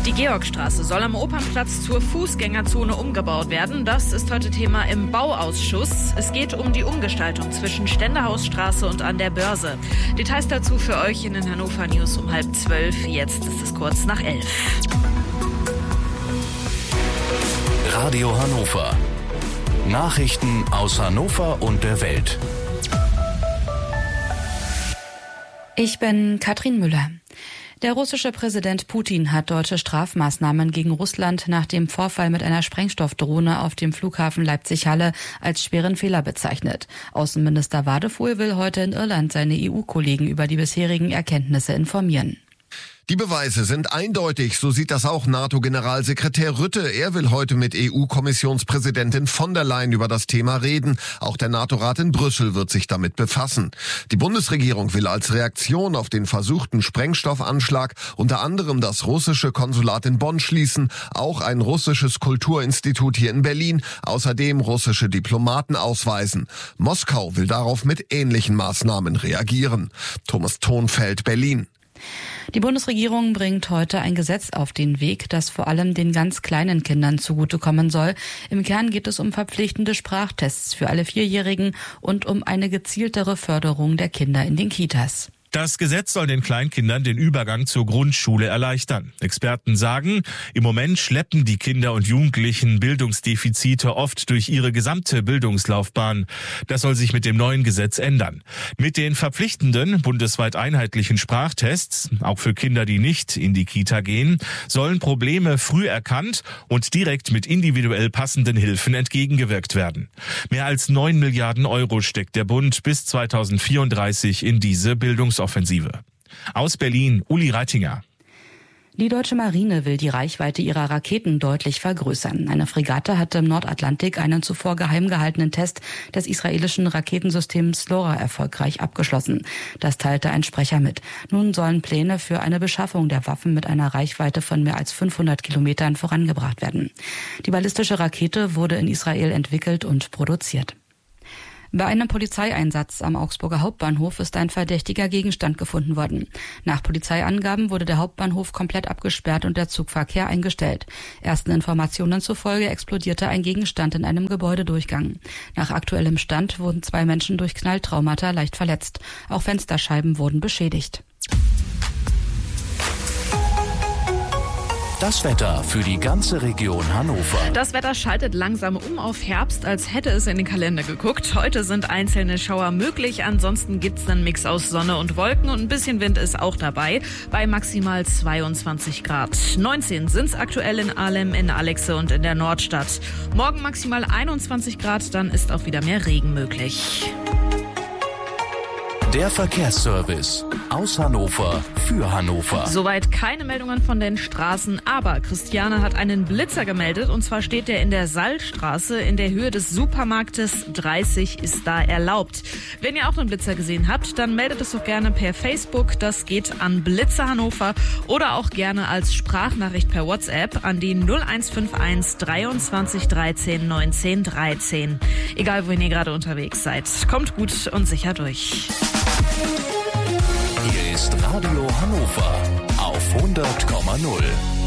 Die Georgstraße soll am Opernplatz zur Fußgängerzone umgebaut werden. Das ist heute Thema im Bauausschuss. Es geht um die Umgestaltung zwischen Ständehausstraße und an der Börse. Details dazu für euch in den Hannover News um 11:30. Jetzt ist es kurz nach 11. Radio Hannover. Nachrichten aus Hannover und der Welt. Ich bin Katrin Müller. Der russische Präsident Putin hat deutsche Strafmaßnahmen gegen Russland nach dem Vorfall mit einer Sprengstoffdrohne auf dem Flughafen Leipzig-Halle als schweren Fehler bezeichnet. Außenminister Wadefuhl will heute in Irland seine EU-Kollegen über die bisherigen Erkenntnisse informieren. Die Beweise sind eindeutig, so sieht das auch NATO-Generalsekretär Rutte. Er will heute mit EU-Kommissionspräsidentin von der Leyen über das Thema reden. Auch der NATO-Rat in Brüssel wird sich damit befassen. Die Bundesregierung will als Reaktion auf den versuchten Sprengstoffanschlag unter anderem das russische Konsulat in Bonn schließen, auch ein russisches Kulturinstitut hier in Berlin, außerdem russische Diplomaten ausweisen. Moskau will darauf mit ähnlichen Maßnahmen reagieren. Thomas Thonfeld, Berlin. Die Bundesregierung bringt heute ein Gesetz auf den Weg, das vor allem den ganz kleinen Kindern zugutekommen soll. Im Kern geht es um verpflichtende Sprachtests für alle Vierjährigen und um eine gezieltere Förderung der Kinder in den Kitas. Das Gesetz soll den Kleinkindern den Übergang zur Grundschule erleichtern. Experten sagen, im Moment schleppen die Kinder und Jugendlichen Bildungsdefizite oft durch ihre gesamte Bildungslaufbahn. Das soll sich mit dem neuen Gesetz ändern. Mit den verpflichtenden, bundesweit einheitlichen Sprachtests, auch für Kinder, die nicht in die Kita gehen, sollen Probleme früh erkannt und direkt mit individuell passenden Hilfen entgegengewirkt werden. Mehr als 9 Milliarden Euro steckt der Bund bis 2034 in diese Bildungsoffensive. Aus Berlin, Uli Reitinger. Die deutsche Marine will die Reichweite ihrer Raketen deutlich vergrößern. Eine Fregatte hatte im Nordatlantik einen zuvor geheim gehaltenen Test des israelischen Raketensystems LoRa erfolgreich abgeschlossen. Das teilte ein Sprecher mit. Nun sollen Pläne für eine Beschaffung der Waffen mit einer Reichweite von mehr als 500 Kilometern vorangebracht werden. Die ballistische Rakete wurde in Israel entwickelt und produziert. Bei einem Polizeieinsatz am Augsburger Hauptbahnhof ist ein verdächtiger Gegenstand gefunden worden. Nach Polizeiangaben wurde der Hauptbahnhof komplett abgesperrt und der Zugverkehr eingestellt. Ersten Informationen zufolge explodierte ein Gegenstand in einem Gebäudedurchgang. Nach aktuellem Stand wurden 2 Menschen durch Knalltraumata leicht verletzt. Auch Fensterscheiben wurden beschädigt. Das Wetter für die ganze Region Hannover. Das Wetter schaltet langsam um auf Herbst, als hätte es in den Kalender geguckt. Heute sind einzelne Schauer möglich, ansonsten gibt's einen Mix aus Sonne und Wolken und ein bisschen Wind ist auch dabei, bei maximal 22 Grad. 19 sind's aktuell in Ahlem, in Alexe und in der Nordstadt. Morgen maximal 21 Grad, dann ist auch wieder mehr Regen möglich. Der Verkehrsservice aus Hannover für Hannover. Soweit keine Meldungen von den Straßen, aber Christiane hat einen Blitzer gemeldet und zwar steht der in der Sallstraße in der Höhe des Supermarktes. 30 ist da erlaubt. Wenn ihr auch einen Blitzer gesehen habt, dann meldet es doch gerne per Facebook. Das geht an Blitzer Hannover oder auch gerne als Sprachnachricht per WhatsApp an die 0151 23 13 19 13. Egal wohin ihr gerade unterwegs seid, kommt gut und sicher durch. Hier ist Radio Hannover auf 100,0.